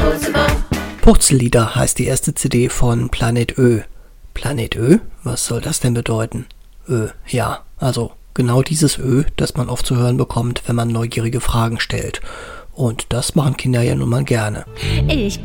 Purzellieder heißt die erste CD von Planet Ö. Planet Ö? Was soll das denn bedeuten? Ja, also genau dieses Ö, das man oft zu hören bekommt, wenn man neugierige Fragen stellt. Und das machen Kinder ja nun mal gerne. Ich